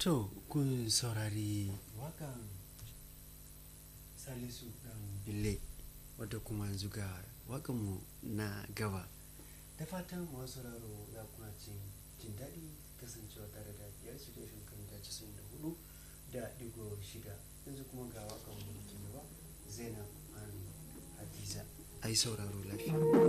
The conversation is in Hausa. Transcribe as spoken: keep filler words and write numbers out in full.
To kun saurari wakan Salisu ɗan Bille wadda kuma yanzu ga wakanmu na gaba. Da fatan masu sauraro za kuna cin jin daɗi kasancewa tare da biyar su da kan da casa'in da hudu da digo shida. Yanzu kuma ga wakanmu na gaba Zainab an Hadiza. Ai sauraro lafiya.